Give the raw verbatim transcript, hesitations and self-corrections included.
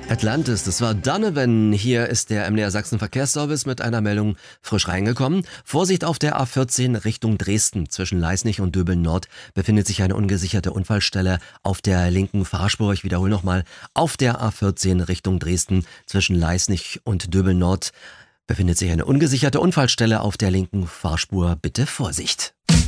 Atlantis, das war Donovan. Hier ist der M D R Sachsen Verkehrsservice mit einer Meldung frisch reingekommen. Vorsicht auf der A vierzehn Richtung Dresden. Zwischen Leisnig und Döbeln Nord befindet sich eine ungesicherte Unfallstelle auf der linken Fahrspur. Ich wiederhole nochmal, auf der A vierzehn Richtung Dresden zwischen Leisnig und Döbeln Nord befindet sich eine ungesicherte Unfallstelle auf der linken Fahrspur. Bitte Vorsicht.